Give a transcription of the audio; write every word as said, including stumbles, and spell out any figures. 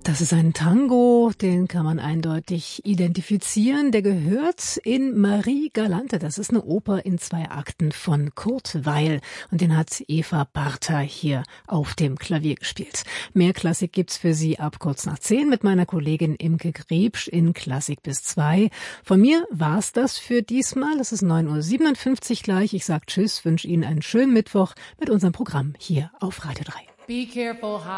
Das ist ein Tango, den kann man eindeutig identifizieren. Der gehört in Marie Galante. Das ist eine Oper in zwei Akten von Kurt Weill. Und den hat Eva Bartha hier auf dem Klavier gespielt. Mehr Klassik gibt's für Sie ab kurz nach zehn mit meiner Kollegin Imke Grebsch in Klassik bis zwei. Von mir war's das für diesmal. Es ist neun Uhr siebenundfünfzig gleich. Ich sag Tschüss, wünsche Ihnen einen schönen Mittwoch mit unserem Programm hier auf Radio drei. Be careful how